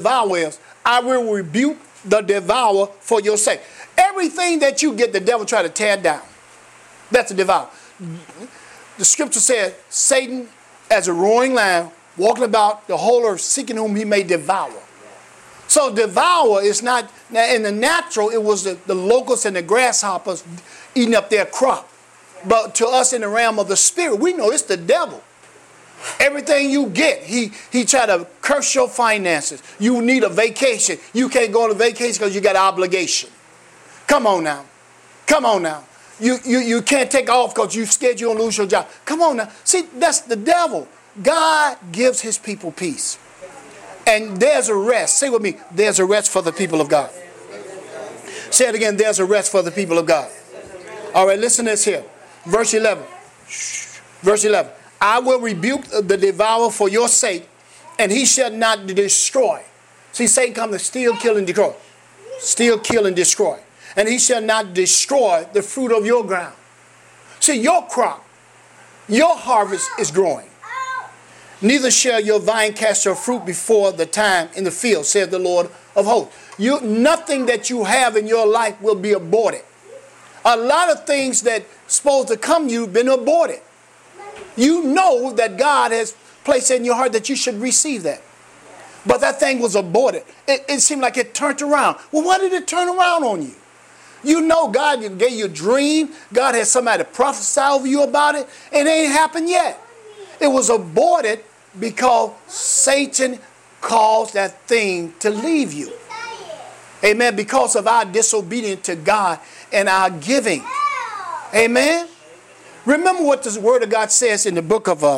devourer is. I will rebuke the devourer for your sake. Everything that you get, the devil try to tear down. That's a devourer. The scripture says, Satan, as a roaring lion, walking about the whole earth, seeking whom he may devour. So devour is not, in the natural, it was the locusts and the grasshoppers eating up their crop. But to us in the realm of the spirit, we know it's the devil. Everything you get, he try to curse your finances. You need a vacation. You can't go on a vacation because you got an obligation. Come on now. Come on now. You can't take off because you're scared you're going to lose your job. Come on now. See, that's the devil. God gives his people peace. And there's a rest. Say with me, there's a rest for the people of God. Say it again, there's a rest for the people of God. All right, listen to this here. Verse 11. Verse 11. I will rebuke the devourer for your sake, and he shall not destroy. See, Satan comes to steal, kill, and destroy. Steal, kill, and destroy. And he shall not destroy the fruit of your ground. See, your crop, your harvest is growing. Neither shall your vine cast her fruit before the time in the field, saith the Lord of hosts. Nothing that you have in your life will be aborted. A lot of things that's supposed to come to you have been aborted. You know that God has placed in your heart that you should receive that. But that thing was aborted. It seemed like it turned around. Well, why did it turn around on you? You know God gave you a dream. God had somebody prophesy over you about it. It ain't happened yet. It was aborted because Satan caused that thing to leave you. Amen. Because of our disobedience to God and our giving. Amen. Remember what the word of God says in the book of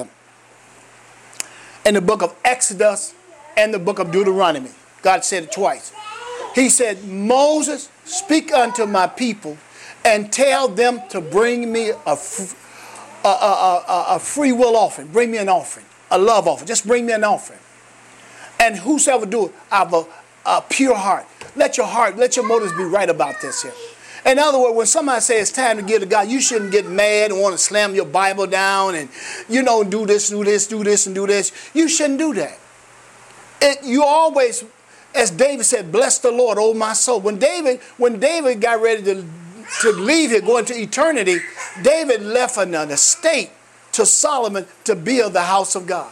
Exodus and the book of Deuteronomy. God said it twice. He said, Moses, speak unto my people and tell them to bring me a free will offering. Bring me an offering, a love offering. Just bring me an offering. And whosoever do it, out of a pure heart. Let your motives be right about this here. In other words, when somebody says it's time to give to God, you shouldn't get mad and want to slam your Bible down and, do this, and do this. You shouldn't do that. You always, as David said, bless the Lord, oh my soul. When David got ready to leave here, go into eternity, David left an estate to Solomon to build the house of God.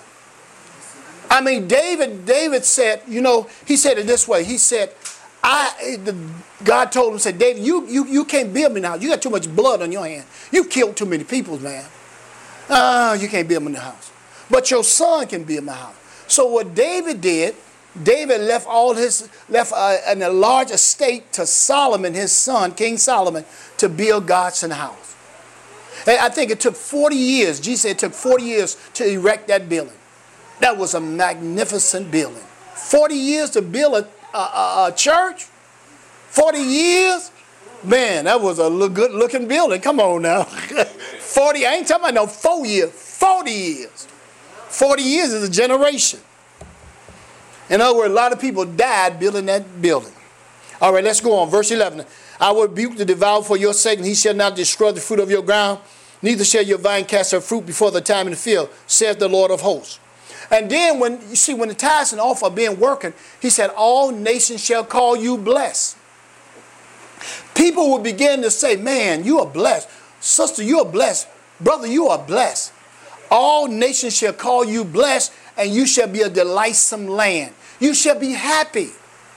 I mean, David said, he said it this way. He said, God told him, said, David, you can't build me now. You got too much blood on your hand. You killed too many people, man. You can't build me the house. But your son can build my house. So what David did, David left a large estate to Solomon, his son, King Solomon, to build God's house. And I think it took 40 years. Jesus said it took 40 years to erect that building. That was a magnificent building. 40 years to build a church? 40 years? Man, that was a good looking building. Come on now. 40, I ain't talking about no 4 years. 40 years. 40 years is a generation. In other words, a lot of people died building that building. All right, let's go on. Verse 11. I will rebuke the devourer for your sake, and he shall not destroy the fruit of your ground. Neither shall your vine cast her fruit before the time in the field, saith the Lord of hosts. And then when the tithes and offering are being working, he said, all nations shall call you blessed. People will begin to say, man, you are blessed. Sister, you are blessed. Brother, you are blessed. All nations shall call you blessed, and you shall be a delightsome land. You shall be happy.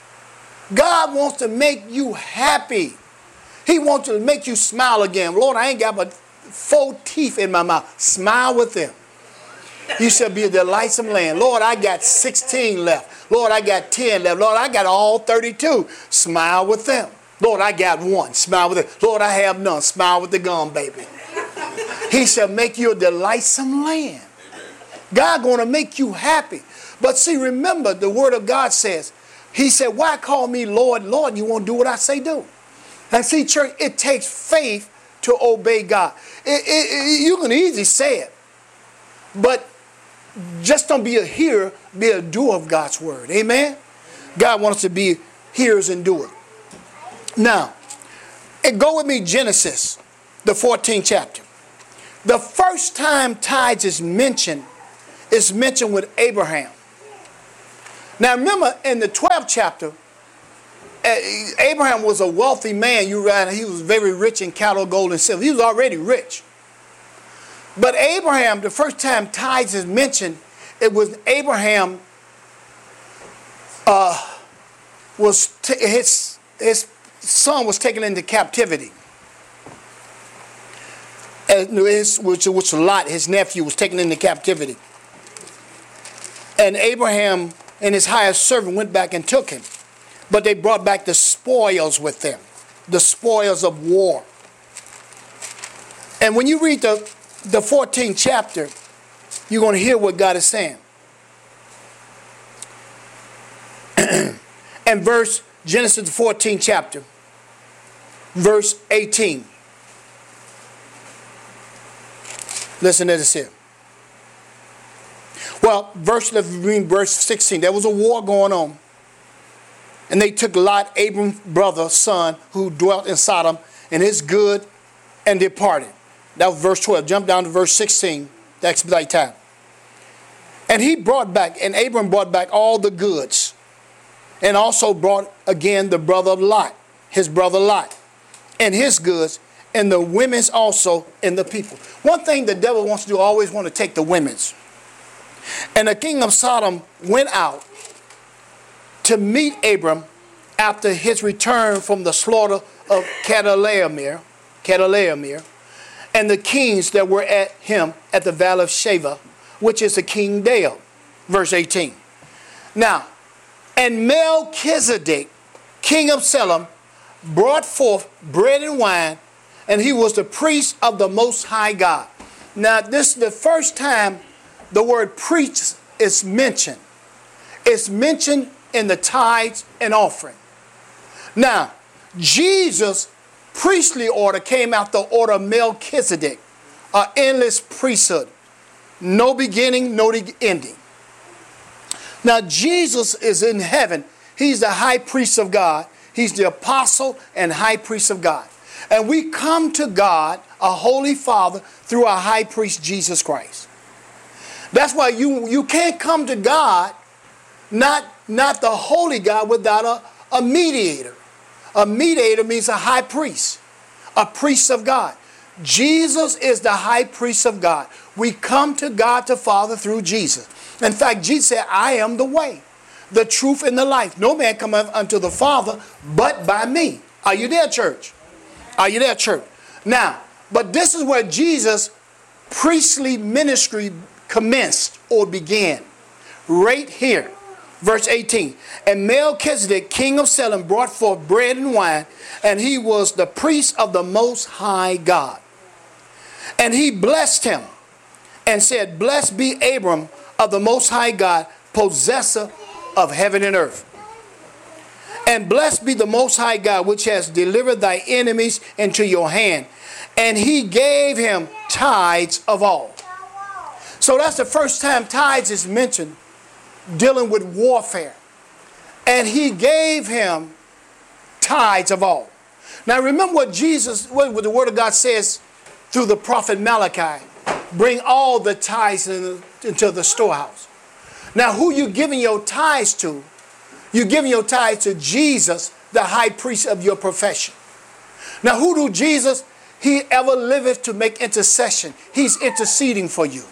God wants to make you happy. He wants to make you smile again. Lord, I ain't got but 4 teeth in my mouth. Smile with them. You shall be a delightsome land. Lord, I got 16 left. Lord, I got 10 left. Lord, I got all 32. Smile with them. Lord, I got 1. Smile with them. Lord, I have none. Smile with the gum, baby. He shall make you a delightsome land. God going to make you happy. But see, remember, the word of God says, he said, why call me Lord, Lord? You won't do what I say do. And see, church, it takes faith to obey God. You can easily say it. But just don't be a hearer, be a doer of God's word. Amen? God wants us to be hearers and doers. Now, go with me, Genesis, the 14th chapter. The first time tithes is mentioned with Abraham. Now remember, in the 12th chapter, Abraham was a wealthy man. You read, he was very rich in cattle, gold, and silver. He was already rich. But Abraham, the first time tithes is mentioned, it was Abraham his son was taken into captivity. Which Lot, his nephew, was taken into captivity. And Abraham and his hired servant went back and took him. But they brought back the spoils with them, the spoils of war. And when you read the 14th chapter, you're going to hear what God is saying. And Genesis the 14th chapter, verse 18. Listen to this here. Well, verse 16, there was a war going on. And they took Lot, Abram's brother, son, who dwelt in Sodom, and his good, and departed. That was verse 12. Jump down to verse 16. To expedite time. And he brought back, and Abram brought back all the goods. And also brought again the brother of Lot, his brother Lot, and his goods, and the women's also, and the people. One thing the devil wants to do, always want to take the women's. And the king of Sodom went out to meet Abram after his return from the slaughter of Chedorlaomer, and the kings that were at him at the valley of Shaveh, which is the King Dale. Verse 18. Now, and Melchizedek, king of Salem, brought forth bread and wine, and he was the priest of the Most High God. Now, this is the first time the word priest is mentioned. It's mentioned in the tithes and offering. Now, Jesus' priestly order came out the order of Melchizedek, an endless priesthood. No beginning, no ending. Now, Jesus is in heaven. He's the high priest of God. He's the apostle and high priest of God. And we come to God, a holy Father, through our high priest, Jesus Christ. That's why you can't come to God, not the holy God, without a mediator. A mediator means a high priest, a priest of God. Jesus is the high priest of God. We come to God the Father through Jesus. In fact, Jesus said, I am the way, the truth, and the life. No man cometh unto the Father but by me. Are you there, church? Are you there, church? Now, but this is where Jesus' priestly ministry commenced or began. Right here. Verse 18. And Melchizedek, king of Salem, brought forth bread and wine, and he was the priest of the Most High God. And he blessed him and said, Blessed be Abram of the Most High God, possessor of heaven and earth. And blessed be the Most High God, which has delivered thy enemies into your hand. And he gave him tithes of all. So that's the first time tithes is mentioned, dealing with warfare. And he gave him tithes of all. Now remember what the word of God says through the prophet Malachi. Bring all the tithes into the storehouse. Now who you giving your tithes to? You're giving your tithes to Jesus, the high priest of your profession. Now who do Jesus? He ever liveth to make intercession. He's interceding for you.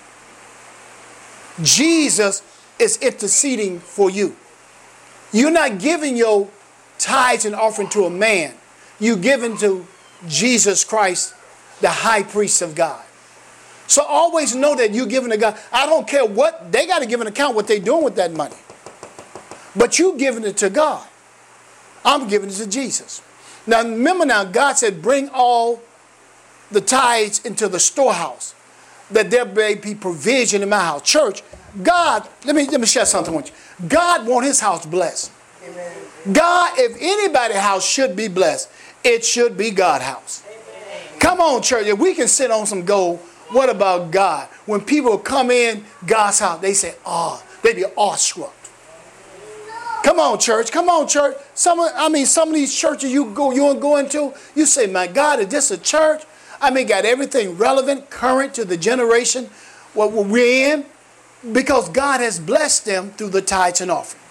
Jesus is interceding for you. You're not giving your tithes and offering to a man. You're giving to Jesus Christ, the high priest of God. So always know that you're giving to God. I don't care what, they got to give an account what they're doing with that money. But you're giving it to God. I'm giving it to Jesus. Now remember now, God said, bring all the tithes into the storehouse, that there may be provision in my house. Church, God, let me share something with you. God wants his house blessed. Amen. God, if anybody's house should be blessed, it should be God's house. Amen. Come on, church. If we can sit on some gold, what about God? When people come in God's house, they say, they be awestruck. Come on, church. Come on, church. Some of these churches you go into, you say, my God, is this a church? Got everything relevant, current to the generation what we're in, because God has blessed them through the tithes and offering.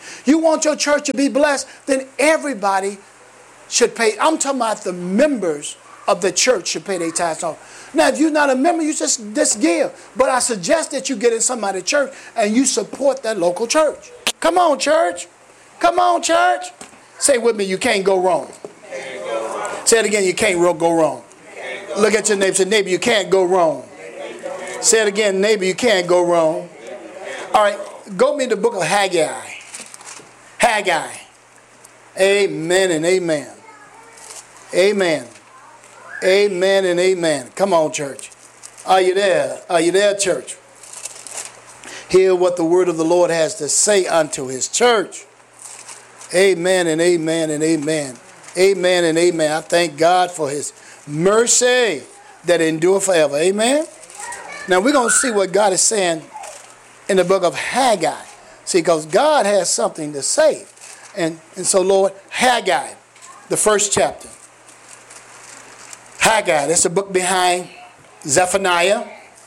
You want your church to be blessed, then everybody should pay. I'm talking about the members of the church should pay their tithes off. Now, if you're not a member, you just give. But I suggest that you get in somebody's church and you support that local church. Come on, church. Come on, church. Say with me, you can't go wrong. Say it again, you can't go wrong. Look at your neighbor. Say, neighbor, you can't go wrong. Say it again, neighbor, you can't go wrong. All right, go me to the book of Haggai. Haggai. Amen and amen. Amen. Amen and amen. Come on, church. Are you there? Are you there, church? Hear what the word of the Lord has to say unto his church. Amen and amen and amen. Amen and amen. I thank God for his mercy that endure forever. Amen. Now we're going to see what God is saying in the book of Haggai. See, because God has something to say. And so, Lord, Haggai, the first chapter. Haggai, that's the book behind Zephaniah.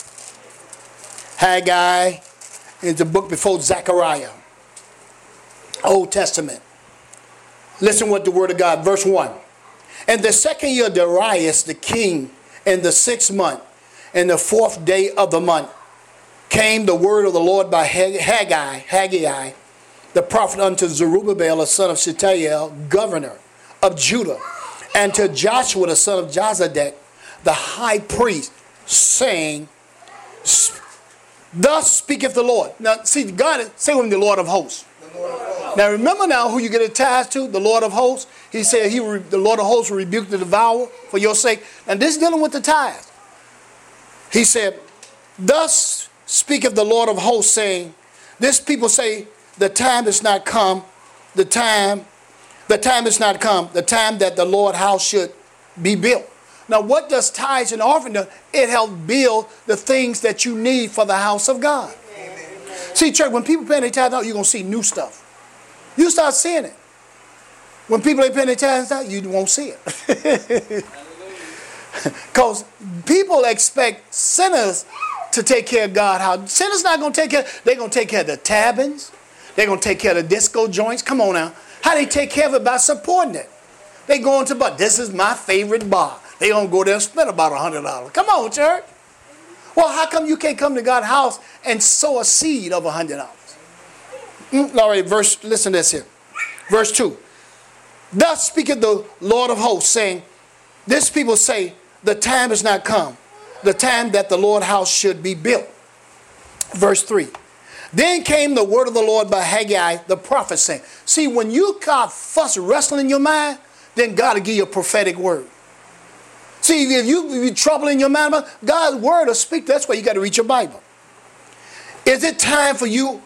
Haggai is the book before Zechariah. Old Testament. Listen what the word of God, verse 1. And the second year of Darius the king, in the 6th month, and the 4th day of the month, came the word of the Lord by Haggai, the prophet, unto Zerubbabel, the son of Shealtiel, governor of Judah, and to Joshua, the son of Jozadak, the high priest, saying, thus speaketh the Lord. Now, see, God, say with him, the Lord of hosts. Now, remember now who you get attached to, the Lord of hosts. He said, the Lord of hosts will rebuke the devourer for your sake. And this is dealing with the tithe. He said, thus speaketh the Lord of hosts, saying, this people say, the time is not come, the time is not come, the time that the Lord's house should be built. Now, what does tithes and offering do? It helps build the things that you need for the house of God. Amen. See, church, when people pay their tithes out, you're going to see new stuff. You start seeing it. When people ain't paying their tithes out, you won't see it. Because people expect sinners to take care of God. How sinners not going to take care. They're going to take care of the taverns. They're going to take care of the disco joints. Come on now. How they take care of it? By supporting it. They go into bar. This is my favorite bar. They don't go there and spend about $100. Come on, church. Well, how come you can't come to God's house and sow a seed of $100? All right, listen to this here. Verse 2. Thus speaketh the Lord of hosts, saying, this people say, the time is not come, the time that the Lord's house should be built. Verse 3. Then came the word of the Lord by Haggai, the prophet, saying, see, when you got fuss wrestling in your mind, then God will give you a prophetic word. See, if you trouble in your mind, God's word will speak. That's why you got to read your Bible. Is it time for you,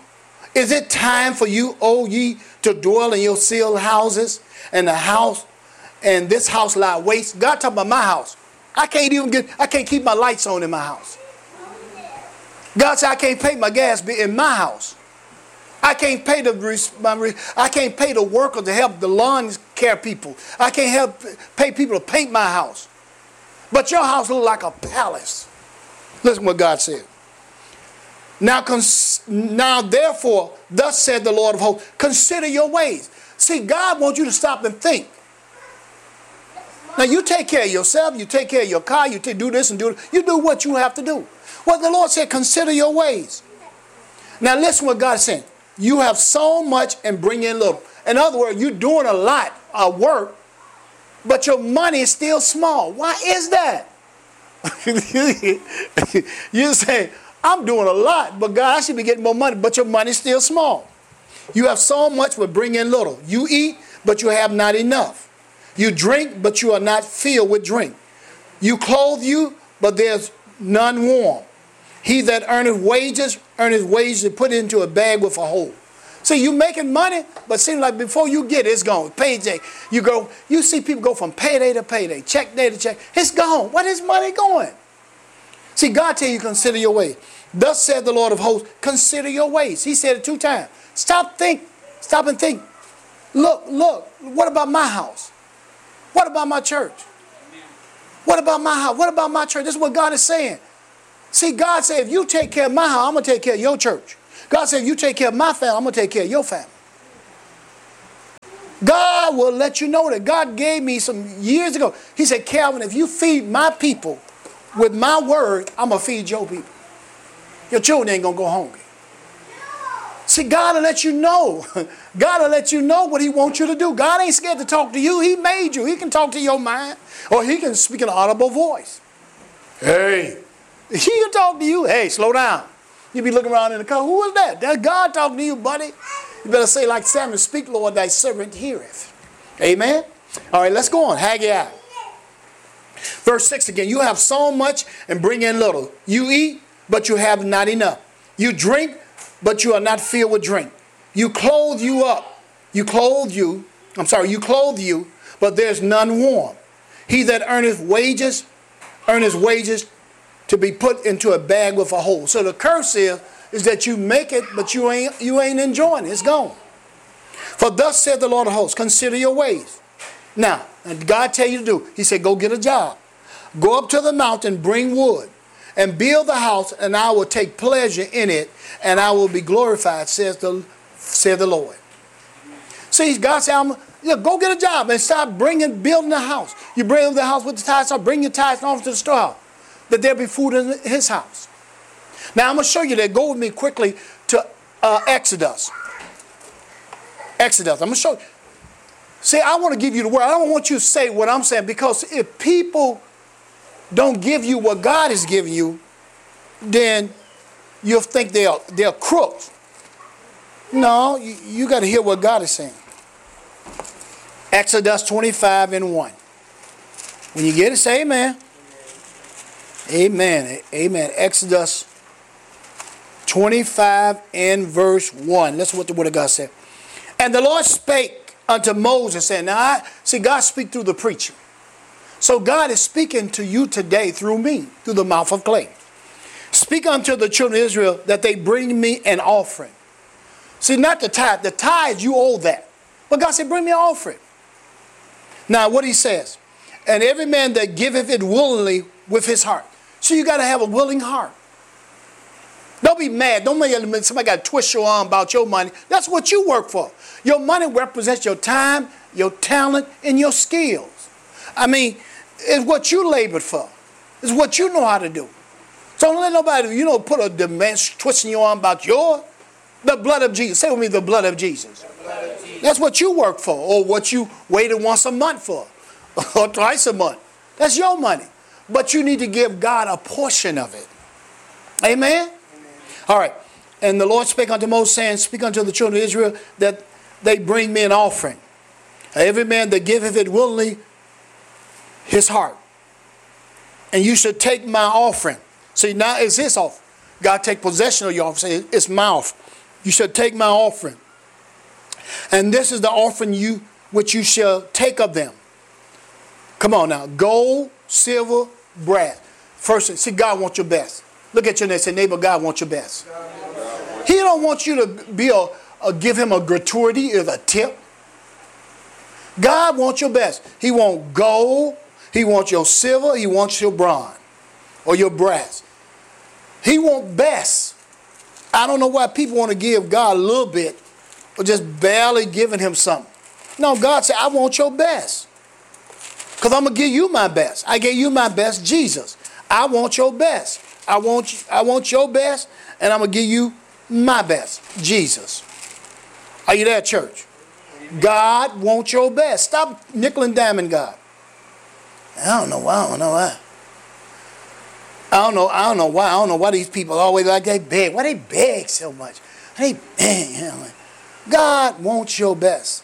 O ye, to dwell in your sealed houses, and the house, and this house lie waste? God talking about my house. I can't keep my lights on in my house. God said I can't pay my gas bill in my house. I can't pay the worker to help the lawn care people. I can't pay people to paint my house. But your house looks like a palace. Listen what God said. Now therefore, thus said the Lord of hosts, consider your ways. See, God wants you to stop and think. Now you take care of yourself, you take care of your car, you do this and do that. You do what you have to do. Well, the Lord said, consider your ways. Now listen what God is saying. You have sown much and bring in little. In other words, you're doing a lot of work, but your money is still small. Why is that? You say, I'm doing a lot, but God, I should be getting more money, but your money is still small. You have sown much, but bring in little. You eat, but you have not enough. You drink, but you are not filled with drink. You clothe you, but there's none warm. He that earneth wages and put it into a bag with a hole. See, you making money, but it seems like before you get it, it's gone. Payday. You see people go from payday to payday, check day to check. It's gone. Where is money going? See, God tell you, consider your ways. Thus said the Lord of hosts, consider your ways. He said it 2 times. Stop and think. Look, what about my house? What about my church? What about my house? What about my church? This is what God is saying. See, God said, if you take care of my house, I'm going to take care of your church. God said, if you take care of my family, I'm going to take care of your family. God will let you know that. God gave me some years ago. He said, Calvin, if you feed my people with my word, I'm going to feed your people. Your children ain't going to go hungry. See, God will let you know. God will let you know what he wants you to do. God ain't scared to talk to you. He made you. He can talk to your mind. Or he can speak in an audible voice. Hey. He can talk to you. Hey, slow down. You be looking around in the car. Who is that? That's God talking to you, buddy. You better say like Samuel, speak, Lord, thy servant heareth. Amen? All right, let's go on. Haggai. Verse 6 again. You have sown much and bring in little. You eat, but you have not enough. You drink, but you are not filled with drink. You clothe you up. You clothe you, but there's none warm. He that earneth wages to be put into a bag with a hole. So the curse is that you make it, but you ain't enjoying it. It's gone. For thus said the Lord of hosts, consider your ways. Now, and God tell you to do. He said, go get a job. Go up to the mountain, bring wood, and build the house, and I will take pleasure in it, and I will be glorified, said the Lord. See, God said, go get a job and start building the house. You bring the house with the tithes, start bring your tithes off to the storehouse, that there be food in his house. Now I'm going to show you that. Go with me quickly to Exodus. I'm going to show you. See, I want to give you the word. I don't want you to say what I'm saying, because if people don't give you what God is giving you, then you'll think they're crooks. No, you got to hear what God is saying. Exodus 25:1. When you get it, say amen. Amen. Amen. Exodus 25 and verse 1. Listen what the word of God said. And the Lord spake unto Moses, saying, now God speak through the preacher. So God is speaking to you today through me, through the mouth of clay. Speak unto the children of Israel that they bring me an offering. See, not the tithe. The tithe, you owe that. But God said, bring me an offering. Now, what he says, and every man that giveth it willingly with his heart. So you got to have a willing heart. Don't be mad. Don't make somebody got to twist your arm about your money. That's what you work for. Your money represents your time, your talent, and your skills. I mean, it's what you labored for. It's what you know how to do. So don't let nobody, put a demand twisting your arm about the blood of Jesus. Say with me, the blood of Jesus. The blood of Jesus. That's what you work for, or what you waited once a month for, or twice a month. That's your money. But you need to give God a portion of it. Amen? Amen. All right. And the Lord spake unto Moses, saying, speak unto the children of Israel that they bring me an offering. Every man that giveth it willingly his heart. And you should take my offering. See, now it's his offering. God take possession of your offering. Say, it's my offering. You shall take my offering. And this is the offering which you shall take of them. Come on now. Gold, silver, brass. First, see, God wants your best. Look at your neighbor and say, neighbor, God wants your best. He don't want you to be give him a gratuity or a tip. God wants your best. He wants gold. He wants your silver. He wants your bronze or your brass. He wants best. I don't know why people want to give God a little bit or just barely giving him something. No, God said, I want your best. Because I'm going to give you my best. I gave you my best, Jesus. I want your best. I want your best, and I'm going to give you my best, Jesus. Are you there, church? God wants your best. Stop nickel and diming God. I don't know why. I don't know why these people always like they beg. Why they beg so much? They beg. God wants your best.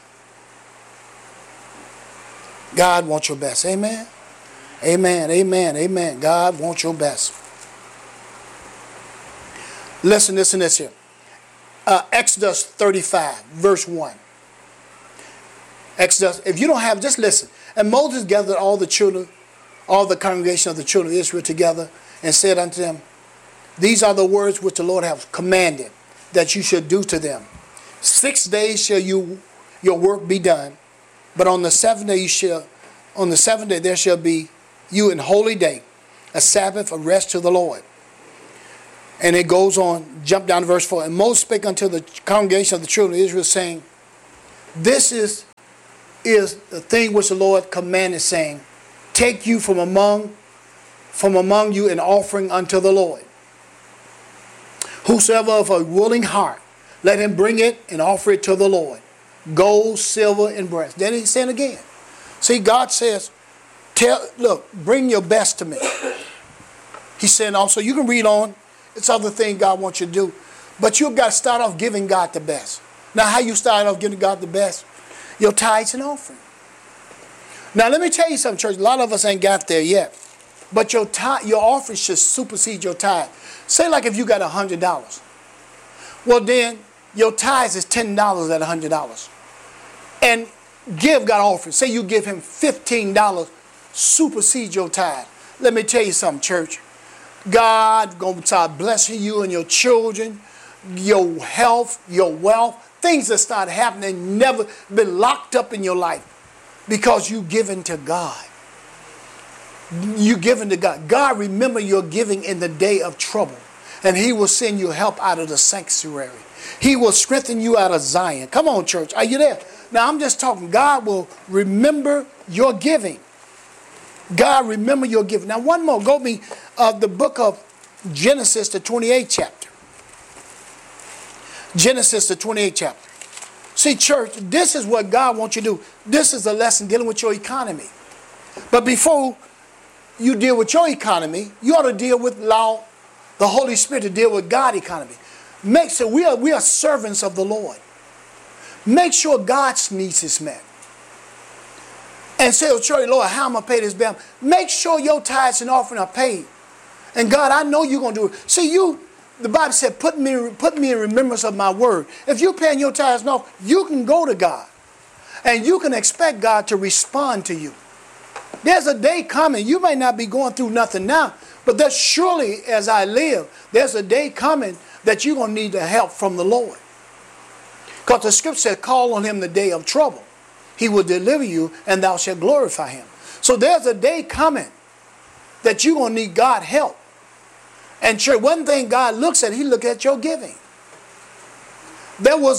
God wants your best. Amen. Amen. Amen. Amen. God wants your best. Listen this here. Exodus 35, verse 1. Exodus, if you don't have, just listen. And Moses gathered all the congregation of the children of Israel together and said unto them, these are the words which the Lord hath commanded that you should do to them. 6 days shall your work be done, but on the seventh day there shall be you an holy day, a Sabbath, a rest to the Lord. And it goes on, jump down to verse 4. And Moses spake unto the congregation of the children of Israel, saying, this is is the thing which the Lord commanded, saying, take you from among you an offering unto the Lord. Whosoever of a willing heart, let him bring it and offer it to the Lord. Gold, silver, and brass. Then he's saying again. See, God says, look, bring your best to me. He's saying also, you can read on. It's other thing God wants you to do. But you've got to start off giving God the best. Now, how you start off giving God the best? Your tithes and offering. Now, let me tell you something, church. A lot of us ain't got there yet. But your offering should supersede your tithe. Say like if you got $100. Well, then your tithes is $10 at $100. And give God offering. Say you give him $15, supersede your tithe. Let me tell you something, church. God going to start blessing you and your children, your health, your wealth. Things that start happening, never been locked up in your life because you given to God. You given to God. God remember your giving in the day of trouble. And he will send you help out of the sanctuary. He will strengthen you out of Zion. Come on, church. Are you there? Now, I'm just talking. God will remember your giving. God remember your giving. Now, one more. Go me the book of Genesis, the 28th chapter. Genesis, the 28th chapter. See, church, this is what God wants you to do. This is a lesson dealing with your economy. But before you deal with your economy, you ought to deal with the Holy Spirit to deal with God's economy. Make sure we are servants of the Lord. Make sure God's needs is met. And say, oh, surely, Lord, how am I pay this bill? Make sure your tithes and offering are paid. And God, I know you're going to do it. See, the Bible said, put me in remembrance of my word. If you're paying your tithes and offering, you can go to God. And you can expect God to respond to you. There's a day coming. You may not be going through nothing now. But there's surely, as I live, there's a day coming that you're going to need the help from the Lord. Because the scripture says, call on him the day of trouble. He will deliver you and thou shalt glorify him. So there's a day coming that you're going to need God's help. And sure, one thing God looks at, he looks at your giving. There was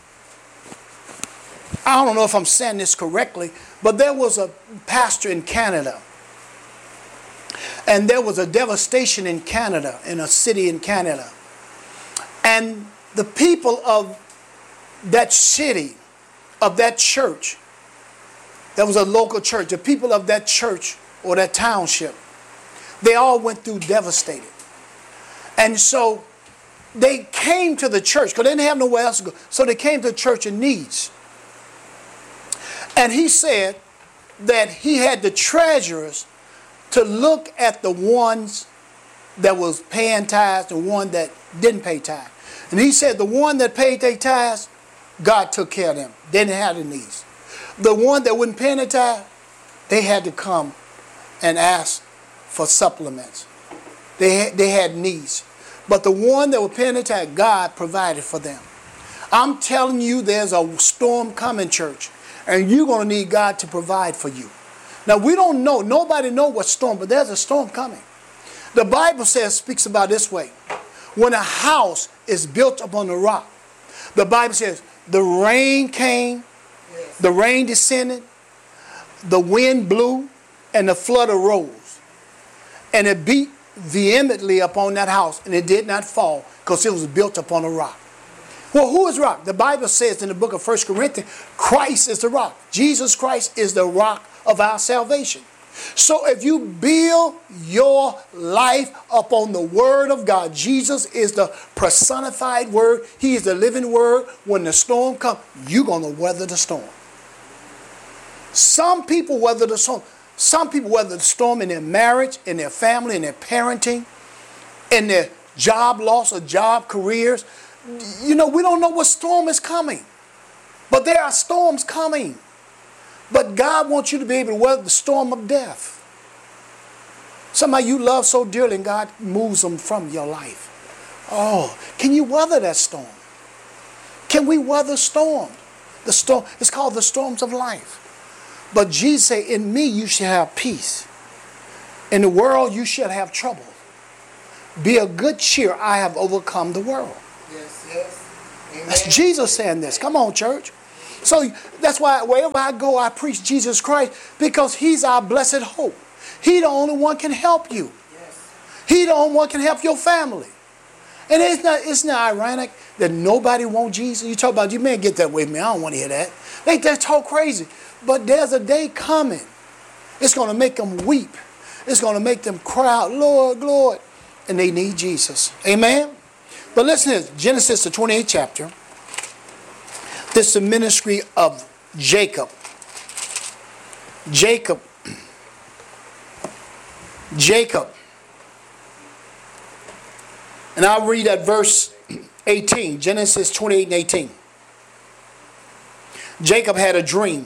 I don't know if I'm saying this correctly, but there was a pastor in Canada. And there was a devastation in Canada, in a city in Canada. And the people of that city, of that church, there was a local church, the people of that church or that township, they all went through devastated. And so they came to the church because they didn't have nowhere else to go. So they came to the church in needs. And he said that he had the treasurers to look at the ones that was paying tithes and one that didn't pay tithes. And he said the one that paid their tithes, God took care of them. They didn't have the needs. The one that wouldn't pay their tithe, they had to come and ask for supplements. They had needs. But the one that was paying their tithe, God provided for them. I'm telling you, there's a storm coming, church. And you're going to need God to provide for you. Now, we don't know. Nobody knows what storm, but there's a storm coming. The Bible speaks about this way. When a house is built upon a rock, the Bible says the rain came, the rain descended, the wind blew, and the flood arose. And it beat vehemently upon that house, and it did not fall because it was built upon a rock. Well, who is rock? The Bible says in the book of 1 Corinthians, Christ is the rock. Jesus Christ is the rock of our salvation. So if you build your life upon the word of God, Jesus is the personified word. He is the living word. When the storm comes, you're going to weather the storm. Some people weather the storm. Some people weather the storm in their marriage, in their family, in their parenting, in their job loss or job careers. You know, we don't know what storm is coming. But there are storms coming. But God wants you to be able to weather the storm of death. Somebody you love so dearly and God moves them from your life. Oh, can you weather that storm? Can we weather storm? The storm, it's called the storms of life. But Jesus said, in me you shall have peace. In the world you shall have trouble. Be of good cheer, I have overcome the world. Yes, yes. Amen. That's Jesus saying this. Come on, church. So that's why wherever I go, I preach Jesus Christ, because he's our blessed hope. He the only one can help you. He the only one can help your family. And it's not ironic that nobody wants Jesus. You talk about, you man, get that with me. I don't want to hear that. They talk crazy. But there's a day coming. It's going to make them weep. It's going to make them cry out, Lord, Lord. And they need Jesus. Amen? But listen to this. Genesis, the 28th chapter. This is the ministry of Jacob. Jacob. And I'll read at verse 18. Genesis 28 and 18. Jacob had a dream.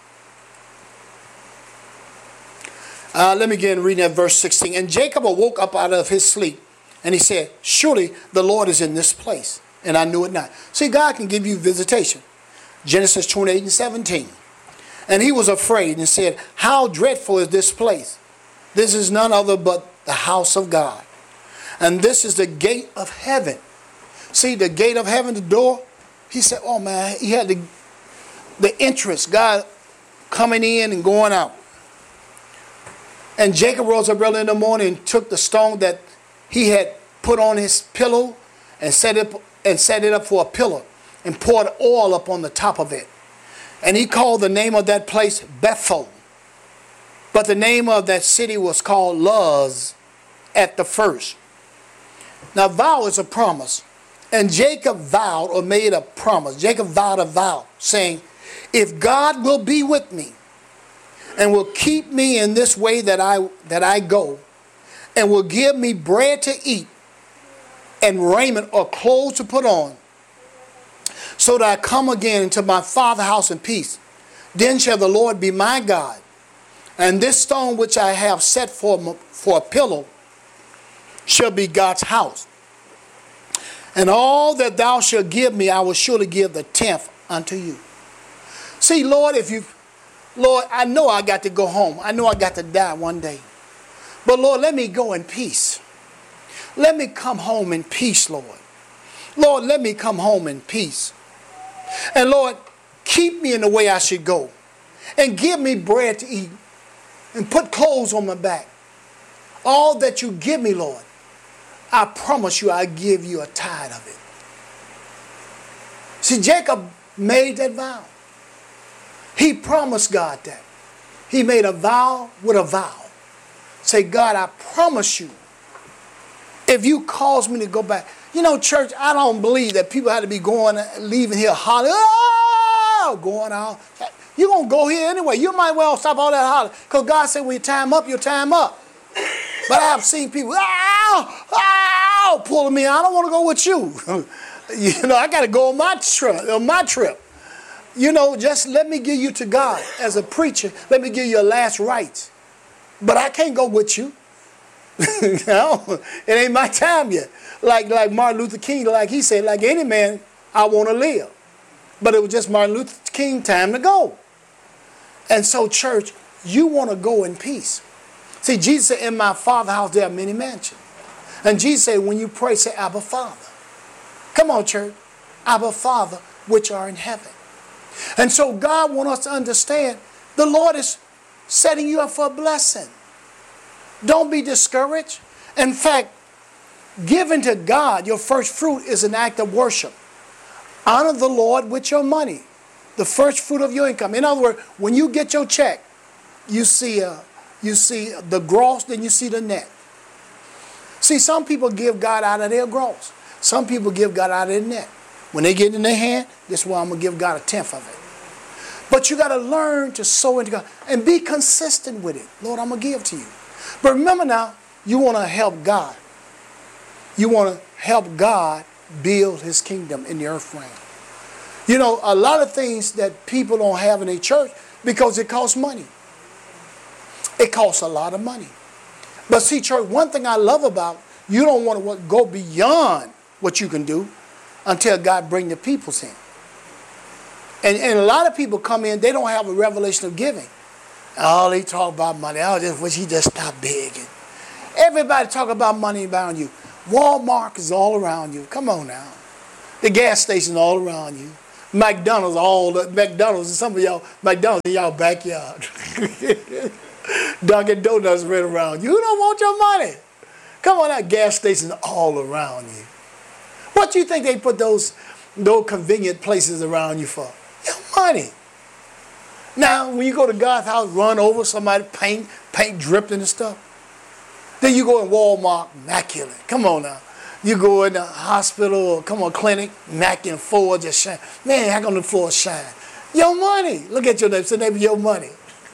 Let me begin reading at verse 16. And Jacob awoke up out of his sleep, and he said, surely the Lord is in this place, and I knew it not. See, God can give you visitation. Genesis 28 and 17. And he was afraid and said, how dreadful is this place? This is none other but the house of God. And this is the gate of heaven. See, the gate of heaven, the door. He said, oh man, he had the entrance, God coming in and going out. And Jacob rose up early in the morning and took the stone that he had put on his pillow and set it up for a pillar and poured oil up on the top of it. And he called the name of that place Bethel. But the name of that city was called Luz at the first. Now, vow is a promise. And Jacob vowed or made a promise. Jacob vowed a vow, saying, if God will be with me and will keep me in this way that I go, and will give me bread to eat and raiment or clothes to put on, so that I come again into my father's house in peace, then shall the Lord be my God. And this stone which I have set for a pillow shall be God's house. And all that thou shalt give me, I will surely give the tenth unto you. See, Lord, Lord, I know I got to go home. I know I got to die one day. But Lord, let me go in peace. Let me come home in peace, Lord. Lord, let me come home in peace. And Lord, keep me in the way I should go. And give me bread to eat. And put clothes on my back. All that you give me, Lord, I promise you I give you a tithe of it. See, Jacob made that vow. He promised God that. He made a vow with a vow. Say, God, I promise you, if you cause me to go back. You know, church, I don't believe that people have to be leaving here hollering, oh, going out. You're going to go here anyway. You might well stop all that hollering. Because God said when your time up, your time up. But I have seen people, pulling me. I don't want to go with you. You know, I got to go on my trip. You know, just let me give you to God. As a preacher, let me give you your last rites. But I can't go with you. You know, it ain't my time yet. Like Martin Luther King, like he said, like any man, I want to live. But it was just Martin Luther King time to go. And so, church, you want to go in peace. See, Jesus said, in my Father's house there are many mansions. And Jesus said, when you pray, say, Abba, Father. Come on, church. Abba, Father, which are in heaven. And so God wants us to understand the Lord is setting you up for a blessing. Don't be discouraged. In fact, giving to God your first fruit is an act of worship. Honor the Lord with your money, the first fruit of your income. In other words, when you get your check, you see the gross, then you see the net. See, some people give God out of their gross. Some people give God out of their net. When they get it in their hand, this is why I'm going to give God a tenth of it. But you got to learn to sow into God and be consistent with it. Lord, I'm going to give to you. But remember now, you want to help God. You want to help God build his kingdom in the earth realm. You know, a lot of things that people don't have in their church because it costs money. It costs a lot of money. But see, church, one thing I love about, you don't want to go beyond what you can do until God bring the peoples in. And a lot of people come in, they don't have a revelation of giving. Oh, they talk about money. I just wish he just stopped begging. Everybody talk about money around you. Walmart is all around you. Come on now. The gas station all around you. McDonald's, all the McDonald's, and some of y'all, McDonald's in y'all backyard. Dunkin' Donuts right around you. Who don't want your money? Come on, that gas stations all around you. What do you think they put those convenient places around you for? Your money. Now, when you go to God's house, run over somebody, paint dripping and stuff. Then you go in Walmart, immaculate. Come on now. You go in the hospital or clinic, immaculate floor just shine. Man, how come the floor shine? Your money. Look at your neighbor. Say, neighbor, your money.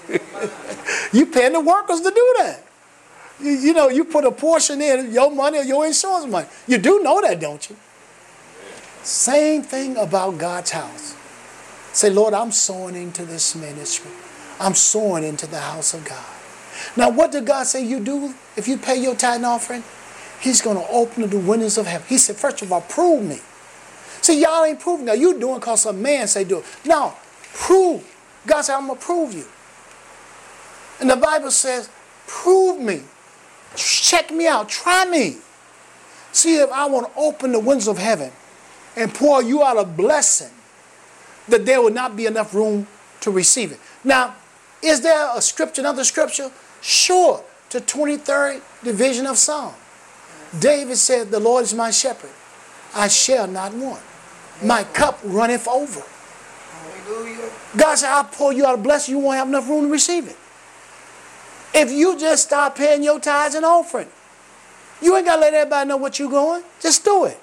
You paying the workers to do that. You know, you put a portion in, your money or your insurance money. You do know that, don't you? Same thing about God's house. Say, Lord, I'm sowing into this ministry. I'm sowing into the house of God. Now, what did God say you do if you pay your tithe and offering? He's going to open the windows of heaven. He said, first of all, prove me. See, y'all ain't proving. Now, you doing because some man say do it. No, prove. God said, I'm going to prove you. And the Bible says, prove me. Check me out. Try me. See if I want to open the windows of heaven and pour you out a blessing that there will not be enough room to receive it. Now, is there a scripture, another scripture? Sure. To 23rd division of Psalm. David said, the Lord is my shepherd. I shall not want. My cup runneth over. Hallelujah. God said, I'll pour you out a blessing. You won't have enough room to receive it. If you just start paying your tithes and offering, you ain't got to let everybody know what you're going. Just do it.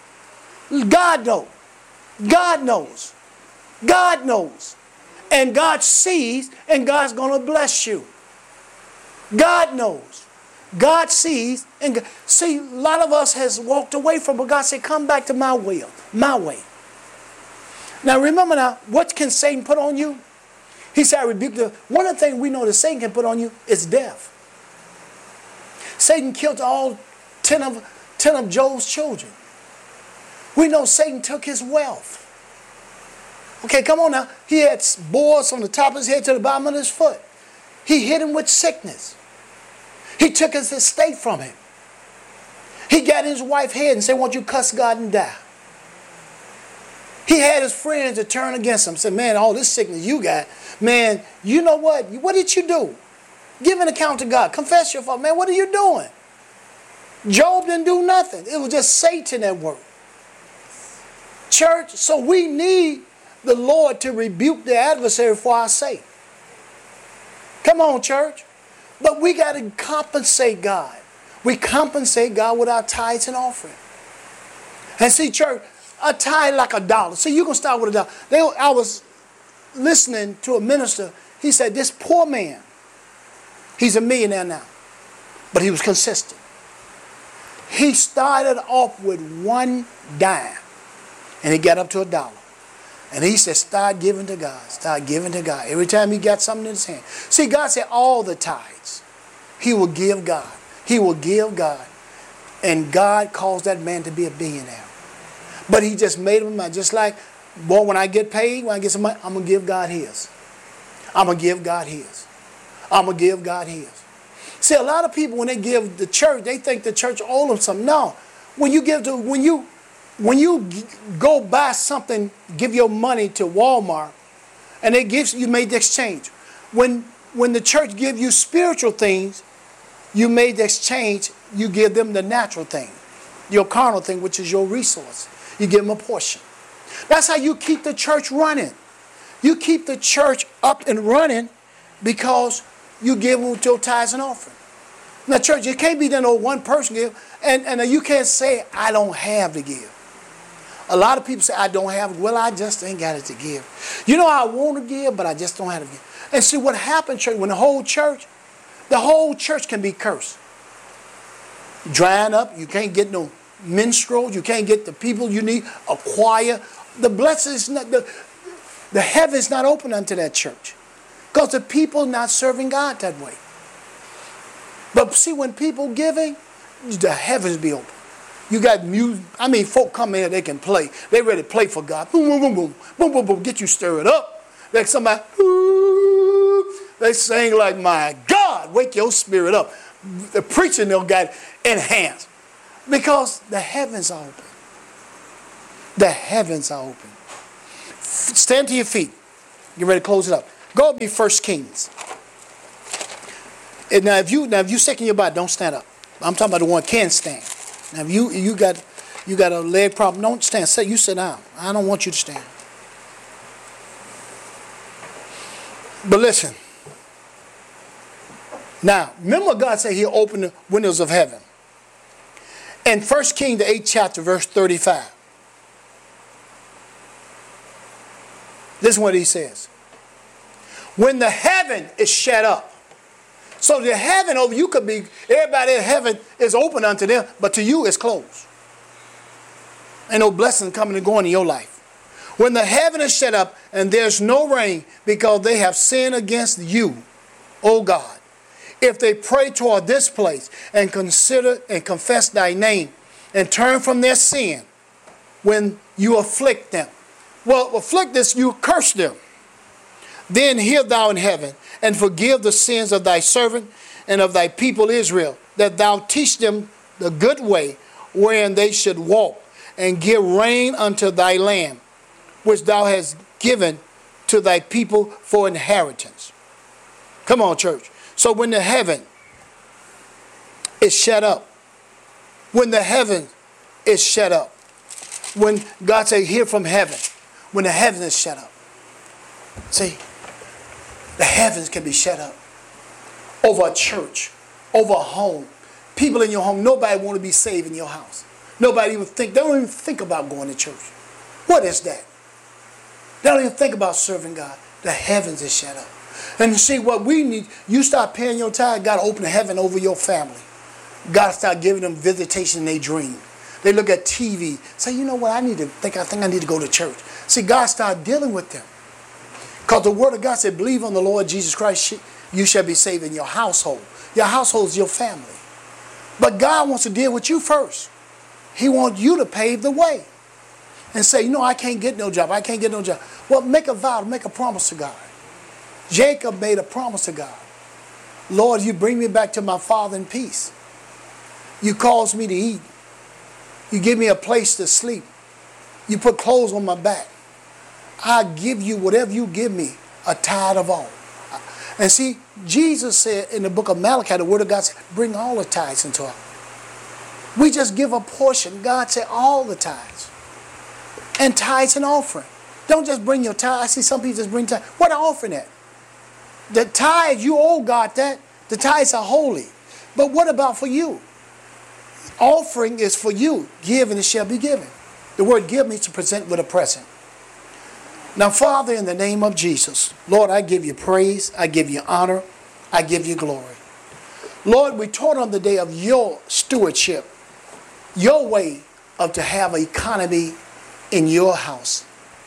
God knows. God knows. God knows. And God sees, and God's going to bless you. God knows. God sees. And God, see, a lot of us has walked away from it, but God said, come back to my will, my way. Now remember now, what can Satan put on you? He said, I rebuke the... One of the things we know that Satan can put on you is death. Satan killed all 10 of Job's children. We know Satan took his wealth. Okay, come on now. He had boils from the top of his head to the bottom of his foot. He hit him with sickness. He took his estate from him. He got in his wife's head and said, won't you cuss God and die? He had his friends to turn against him. Said, man, all this sickness you got, man, you know what? What did you do? Give an account to God. Confess your fault. Man, what are you doing? Job didn't do nothing. It was just Satan at work. Church, so we need the Lord to rebuke the adversary for our sake. Come on, church. But we got to compensate God. We compensate God with our tithes and offering. And see, church, a tithe like $1. See, you can start with $1. I was listening to a minister. He said, this poor man, he's a millionaire now, but he was consistent. He started off with $1, and he got up to $1. And he said, start giving to God. Start giving to God. Every time he got something in his hand. See, God said all the tithes, he will give God. He will give God. And God caused that man to be a billionaire. But he just made him mind. Just like, boy, when I get paid, when I get some money, I'm going to give God his. I'm going to give God his. I'm going to give God his. See, a lot of people, when they give the church, they think the church owes them something. No. When you give to, when you go buy something, give your money to Walmart, and they give you made the exchange. When the church gives you spiritual things, you made the exchange. You give them the natural thing, your carnal thing, which is your resource. You give them a portion. That's how you keep the church running. You keep the church up and running because you give them your tithes and offering. Now, church, it can't be that no one person give, and you can't say, I don't have to give. A lot of people say, I don't have it. Well, I just ain't got it to give. You know, I want to give, but I just don't have to give. And see what happens, church, when the whole church can be cursed. Drying up, you can't get no minstrels, you can't get the people you need, a choir. The blessings, the heaven's not open unto that church. Because the people not serving God that way. But see, when people giving, the heavens be open. You got music. I mean, folk come in, they can play. They ready to play for God. Boom, boom, boom, boom. Boom, boom, boom. Get you stirred up. Like somebody, ooh, they sing like, my God, wake your spirit up. The preaching they'll got enhanced. Because the heavens are open. The heavens are open. Stand to your feet. Get ready to close it up. Go with me, 1 Kings. And now, if you sick in your body, don't stand up. I'm talking about the one who can stand. Now, if you got a leg problem, don't stand. You sit down. I don't want you to stand. But listen. Now, remember what God said He'll open the windows of heaven. In 1 Kings, the 8th chapter, verse 35. This is what He says. When the heaven is shut up. So the heaven over you could be, everybody in heaven is open unto them, but to you it's closed. Ain't no blessing coming and going in your life. When the heaven is shut up and there's no rain because they have sinned against you, O God. If they pray toward this place and consider and confess thy name and turn from their sin when you afflict them. Well, afflict this, you curse them. Then hear thou in heaven and forgive the sins of thy servant and of thy people Israel, that thou teach them the good way wherein they should walk, and give rain unto thy land, which thou hast given to thy people for inheritance. Come on, church. So when the heaven is shut up, when the heaven is shut up, when God says hear from heaven, when the heaven is shut up, see, the heavens can be shut up over a church, over a home. People in your home, nobody want to be saved in your house. Nobody even they don't even think about going to church. What is that? They don't even think about serving God. The heavens is shut up. And you see what we need, you start paying your tithe, God open the heaven over your family. God start giving them visitation in their dream. They look at TV, say, you know what, I think I need to go to church. See, God start dealing with them. Because the word of God said, believe on the Lord Jesus Christ, you shall be saved in your household. Your household is your family. But God wants to deal with you first. He wants you to pave the way. And say, you know, I can't get no job. I can't get no job. Well, make a vow, make a promise to God. Jacob made a promise to God. Lord, you bring me back to my father in peace. You cause me to eat. You give me a place to sleep. You put clothes on my back. I give you whatever you give me, a tithe of all. And see, Jesus said in the book of Malachi, the word of God said, bring all the tithes into our. We just give a portion. God said all the tithes. And tithes and offering. Don't just bring your tithe. I see some people just bring tithe. What an offering at? The tithe, you owe God that. The tithes are holy. But what about for you? Offering is for you. Give and it shall be given. The word give means to present with a present. Now, Father, in the name of Jesus, Lord, I give you praise. I give you honor. I give you glory. Lord, we taught on the day of your stewardship, your way of to have an economy in your house.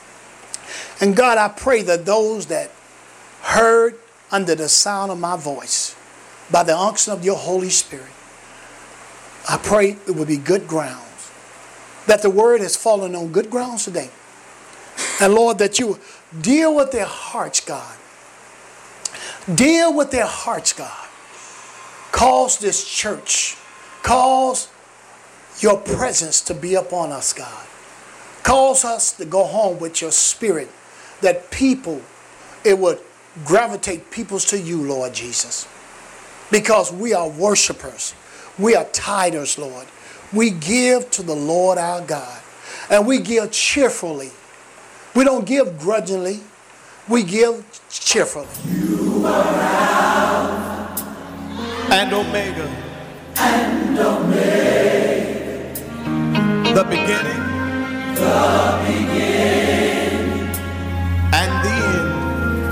And God, I pray that those that heard under the sound of my voice, by the unction of your Holy Spirit, I pray it will be good grounds. That the word has fallen on good grounds today. And Lord, that you deal with their hearts, God. Deal with their hearts, God. Cause this church, cause your presence to be upon us, God. Cause us to go home with your spirit, that people, it would gravitate peoples to you, Lord Jesus. Because we are worshipers. We are tithers, Lord. We give to the Lord our God. And we give cheerfully. We don't give grudgingly. We give cheerfully. You are Alpha and Omega. And Omega.